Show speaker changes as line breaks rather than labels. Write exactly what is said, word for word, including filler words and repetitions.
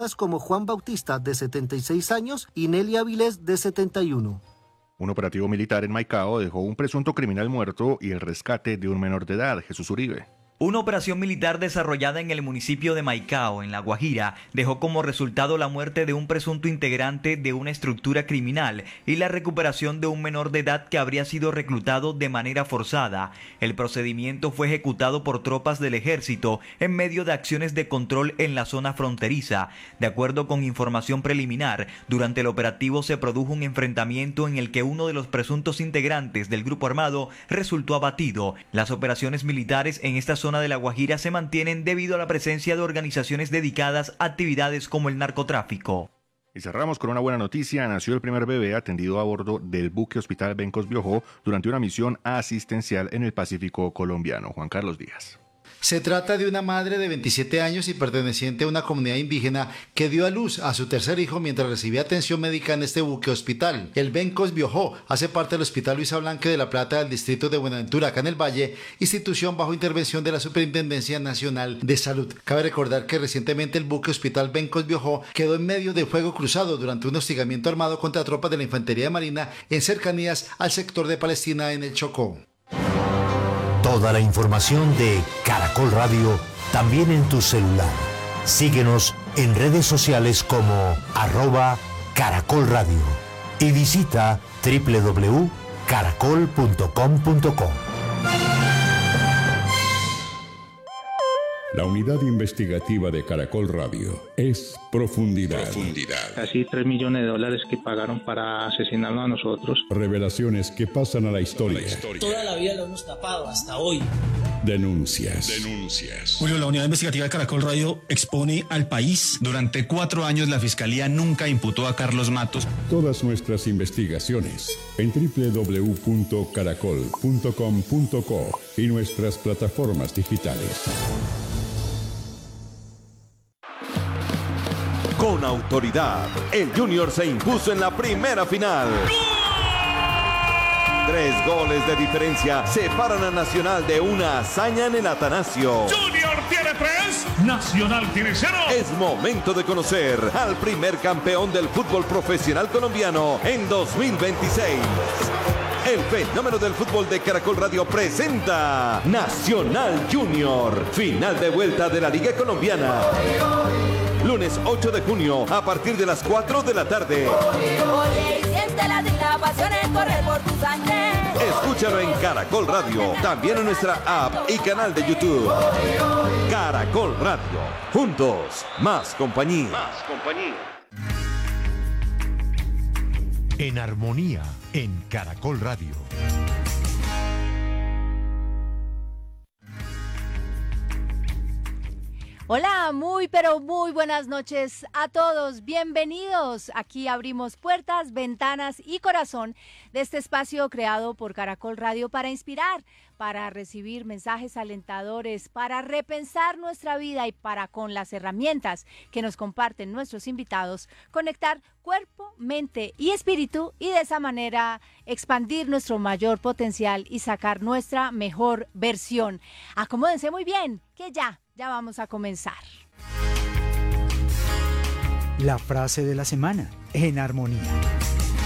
personas como Juan Bautista, de setenta y seis años, y Nelly Avilés, de setenta y uno.
Un operativo militar en Maicao dejó un presunto criminal muerto y el rescate de un menor de edad, Jesús Uribe.
Una operación militar desarrollada en el municipio de Maicao, en La Guajira, dejó como resultado la muerte de un presunto integrante de una estructura criminal y la recuperación de un menor de edad que habría sido reclutado de manera forzada. El procedimiento fue ejecutado por tropas del ejército en medio de acciones de control en la zona fronteriza. De acuerdo con información preliminar, durante el operativo se produjo un enfrentamiento en el que uno de los presuntos integrantes del grupo armado resultó abatido. Las operaciones militares en esta zona zona de La Guajira se mantienen debido a la presencia de organizaciones dedicadas a actividades como el narcotráfico.
Y cerramos con una buena noticia. Nació el primer bebé atendido a bordo del buque Hospital Bencos Biojó durante una misión asistencial en el Pacífico colombiano. Juan Carlos Díaz.
Se trata de una madre de veintisiete años y perteneciente a una comunidad indígena que dio a luz a su tercer hijo mientras recibía atención médica en este buque hospital. El Bencos Biojó hace parte del Hospital Luisa Blanque de La Plata del distrito de Buenaventura, acá en el Valle, institución bajo intervención de la Superintendencia Nacional de Salud. Cabe recordar que recientemente el buque hospital Bencos Biojó quedó en medio de fuego cruzado durante un hostigamiento armado contra tropas de la Infantería de Marina en cercanías al sector de Palestina en el Chocó.
Toda la información de Caracol Radio también en tu celular. Síguenos en redes sociales como arroba Caracol Radio y visita doble u doble u doble u punto caracol punto com punto co.
La unidad investigativa de Caracol Radio es Profundidad. Profundidad.
Casi tres millones de dólares que pagaron para asesinarnos a nosotros.
Revelaciones que pasan a la historia. La historia.
Toda la vida lo hemos tapado hasta hoy.
Denuncias. Denuncias.
Julio, la unidad investigativa de Caracol Radio expone al país.
Durante cuatro años la Fiscalía nunca imputó a Carlos Matos.
Todas nuestras investigaciones en doble u doble u doble u punto caracol punto com punto co y nuestras plataformas digitales.
Con autoridad, el Junior se impuso en la primera final. Tres goles de diferencia separan a Nacional de una hazaña en el Atanasio.
Junior tiene tres, Nacional tiene cero.
Es momento de conocer al primer campeón del fútbol profesional colombiano en dos mil veintiséis. El fenómeno del fútbol de Caracol Radio presenta Nacional Junior, final de vuelta de la Liga Colombiana. Lunes ocho de junio a partir de las cuatro de la tarde.
Oye, y siente la pasión en correr por tu sangre.
Escúchalo en Caracol Radio, también en nuestra app y canal de YouTube. Caracol Radio, juntos, más compañía. Más compañía.
En armonía, en Caracol Radio.
Hola, muy pero muy buenas noches a todos. Bienvenidos. Aquí abrimos puertas, ventanas y corazón de este espacio creado por Caracol Radio para inspirar, para recibir mensajes alentadores, para repensar nuestra vida y para, con las herramientas que nos comparten nuestros invitados, conectar cuerpo, mente y espíritu y de esa manera expandir nuestro mayor potencial y sacar nuestra mejor versión. Acomódense muy bien, que ya, ya vamos a comenzar.
La frase de la semana, en armonía.